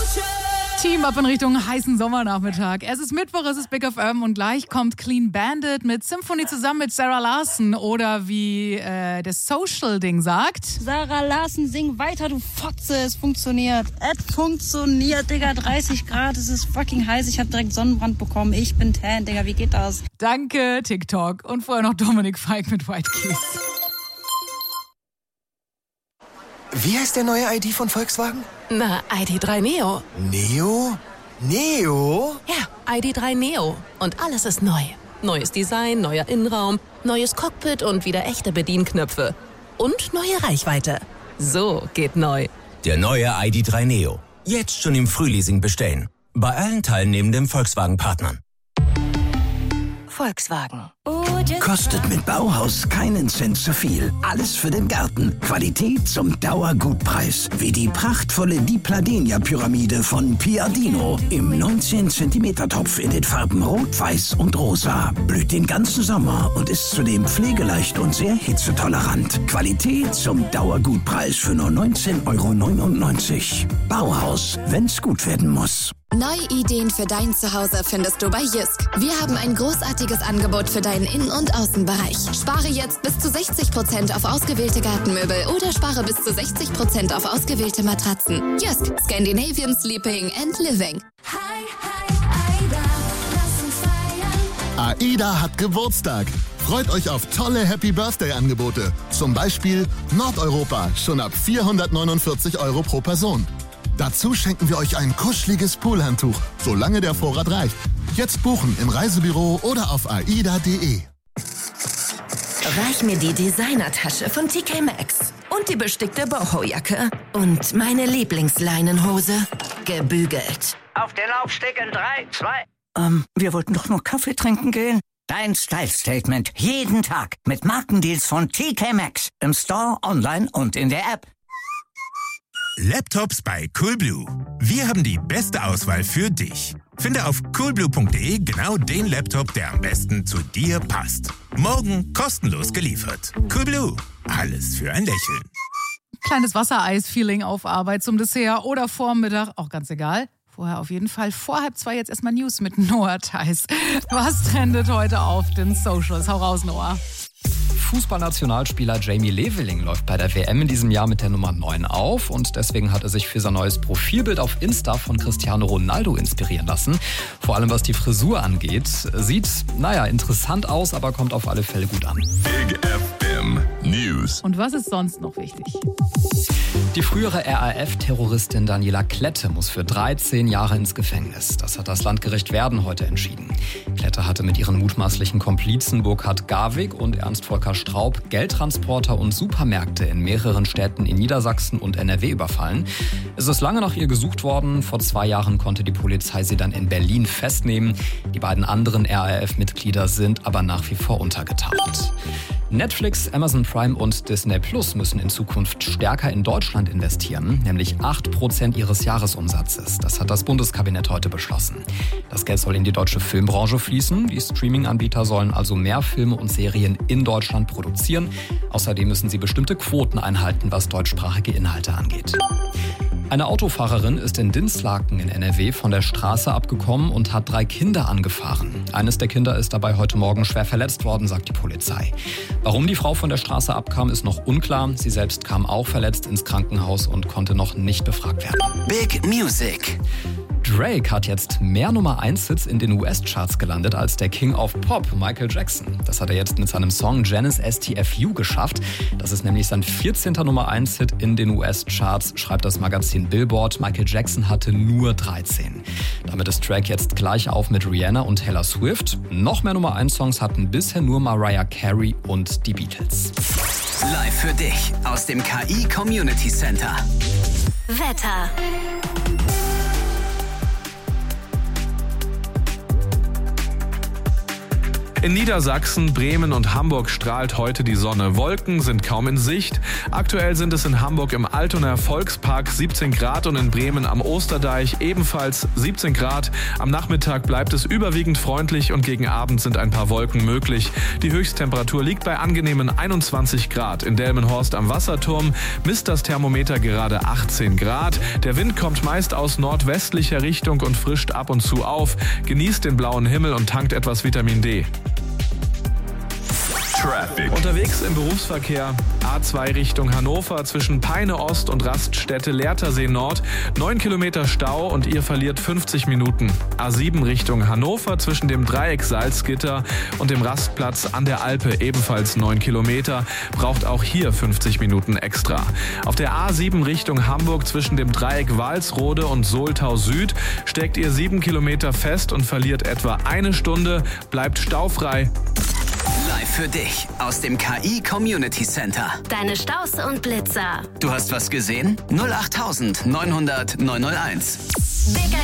Team ab in Richtung heißen Sommernachmittag. Es ist Mittwoch, es ist Big FM und gleich kommt Clean Bandit mit Symphony zusammen mit Sarah Larson oder wie das Social-Ding sagt. Sarah Larson, sing weiter, du Fotze, es funktioniert. Es funktioniert, Digga, 30 Grad, es ist fucking heiß, ich hab direkt Sonnenbrand bekommen, ich bin tan, Digga, wie geht das? Danke, TikTok. Und vorher noch Dominik Feig mit White Keys. Wie heißt der neue ID von Volkswagen? Na, ID.3 Neo. Neo? Neo? Ja, ID.3 Neo. Und alles ist neu. Neues Design, neuer Innenraum, neues Cockpit und wieder echte Bedienknöpfe. Und neue Reichweite. So geht neu. Der neue ID.3 Neo. Jetzt schon im Frühleasing bestellen. Bei allen teilnehmenden Volkswagen-Partnern. Volkswagen. Kostet mit Bauhaus keinen Cent zu viel. Alles für den Garten. Qualität zum Dauergutpreis. Wie die prachtvolle Di Pladenia-Pyramide von Piadino. Im 19 cm Topf in den Farben Rot, Weiß und Rosa. Blüht den ganzen Sommer und ist zudem pflegeleicht und sehr hitzetolerant. Qualität zum Dauergutpreis für nur 19,99 €. Bauhaus, wenn's gut werden muss. Neue Ideen für dein Zuhause findest du bei Jysk. Wir haben ein großartiges Angebot für deinen Innen- und Außenbereich. Spare jetzt bis zu 60% auf ausgewählte Gartenmöbel oder spare bis zu 60% auf ausgewählte Matratzen. Jysk, Scandinavian Sleeping and Living. AIDA, lass uns feiern. AIDA hat Geburtstag. Freut euch auf tolle Happy-Birthday-Angebote. Zum Beispiel Nordeuropa, schon ab 449 € pro Person. Dazu schenken wir euch ein kuscheliges Poolhandtuch, solange der Vorrat reicht. Jetzt buchen im Reisebüro oder auf aida.de. Reich mir die Designertasche von TK Maxx. Und die bestickte Boho-Jacke. Und meine Lieblingsleinenhose. Gebügelt. Auf den Laufsteg in 3, 2... Wir wollten doch nur Kaffee trinken gehen. Dein Style-Statement. Jeden Tag. Mit Markendeals von TK Maxx. Im Store, online und in der App. Laptops bei Coolblue. Wir haben die beste Auswahl für dich. Finde auf coolblue.de genau den Laptop, der am besten zu dir passt. Morgen kostenlos geliefert. Coolblue. Alles für ein Lächeln. Kleines Wassereis-Feeling auf Arbeit zum Dessert oder vorm Mittag, auch ganz egal. Vorher auf jeden Fall. Vor 1:30 jetzt erstmal News mit Noah Theis. Was trendet heute auf den Socials? Hau raus, Noah. Fußballnationalspieler Jamie Leveling läuft bei der WM in diesem Jahr mit der Nummer 9 auf und deswegen hat er sich für sein neues Profilbild auf Insta von Cristiano Ronaldo inspirieren lassen. Vor allem was die Frisur angeht. Sieht, interessant aus, aber kommt auf alle Fälle gut an. Big FM News. Und was ist sonst noch wichtig? Die frühere RAF-Terroristin Daniela Klette muss für 13 Jahre ins Gefängnis. Das hat das Landgericht Werden heute entschieden. Klette hatte mit ihren mutmaßlichen Komplizen Burkhard Garwig und Ernst Volker Straub Geldtransporter und Supermärkte in mehreren Städten in Niedersachsen und NRW überfallen. Es ist lange nach ihr gesucht worden. Vor 2 Jahren konnte die Polizei sie dann in Berlin festnehmen. Die beiden anderen RAF-Mitglieder sind aber nach wie vor untergetaucht. Netflix, Amazon Prime und Disney Plus müssen in Zukunft stärker in Deutschland investieren, nämlich 8% ihres Jahresumsatzes. Das hat das Bundeskabinett heute beschlossen. Das Geld soll in die deutsche Filmbranche fließen. Die Streaming-Anbieter sollen also mehr Filme und Serien in Deutschland produzieren. Außerdem müssen sie bestimmte Quoten einhalten, was deutschsprachige Inhalte angeht. Eine Autofahrerin ist in Dinslaken in NRW von der Straße abgekommen und hat 3 Kinder angefahren. Eines der Kinder ist dabei heute Morgen schwer verletzt worden, sagt die Polizei. Warum die Frau von der Straße abkam, ist noch unklar. Sie selbst kam auch verletzt ins Krankenhaus und konnte noch nicht befragt werden. Big Music. Drake hat jetzt mehr Nummer-1-Hits in den US-Charts gelandet als der King of Pop, Michael Jackson. Das hat er jetzt mit seinem Song Janice STFU geschafft. Das ist nämlich sein 14. Nummer-1-Hit in den US-Charts, schreibt das Magazin Billboard. Michael Jackson hatte nur 13. Damit ist Drake jetzt gleich auf mit Rihanna und Taylor Swift. Noch mehr Nummer-1-Songs hatten bisher nur Mariah Carey und die Beatles. Live für dich aus dem KI Community Center. Wetter. In Niedersachsen, Bremen und Hamburg strahlt heute die Sonne. Wolken sind kaum in Sicht. Aktuell sind es in Hamburg im Altonaer Volkspark 17 Grad und in Bremen am Osterdeich ebenfalls 17 Grad. Am Nachmittag bleibt es überwiegend freundlich und gegen Abend sind ein paar Wolken möglich. Die Höchsttemperatur liegt bei angenehmen 21 Grad. In Delmenhorst am Wasserturm misst das Thermometer gerade 18 Grad. Der Wind kommt meist aus nordwestlicher Richtung und frischt ab und zu auf. Genießt den blauen Himmel und tankt etwas Vitamin D. Traffic. Unterwegs im Berufsverkehr A2 Richtung Hannover zwischen Peine Ost und Raststätte Lehrtersee Nord 9 Kilometer Stau und ihr verliert 50 Minuten. A7 Richtung Hannover zwischen dem Dreieck Salzgitter und dem Rastplatz an der Alpe ebenfalls 9 Kilometer, braucht auch hier 50 Minuten extra. Auf der A7 Richtung Hamburg zwischen dem Dreieck Walsrode und Soltau Süd steckt ihr 7 Kilometer fest und verliert etwa eine Stunde, bleibt staufrei. Live für dich aus dem KI Community Center. Deine Staus und Blitzer. Du hast was gesehen? 08900 901. Big